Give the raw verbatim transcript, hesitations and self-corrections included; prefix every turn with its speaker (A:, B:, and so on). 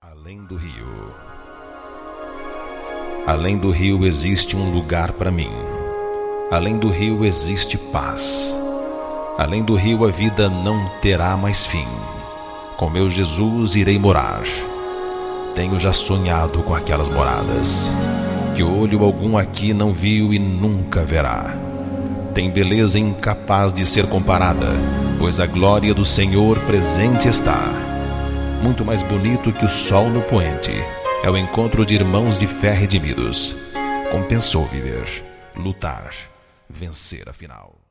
A: Além do rio. Além do rio existe um lugar para mim. Além do rio existe paz. Além do rio a vida não terá mais fim. Com meu Jesus irei morar. Tenho já sonhado com aquelas moradas que olho algum aqui não viu e nunca verá. Tem beleza incapaz de ser comparada, pois a glória do Senhor presente está. Muito mais bonito que o sol no poente é o encontro de irmãos de fé redimidos. Compensou viver, lutar, vencer afinal.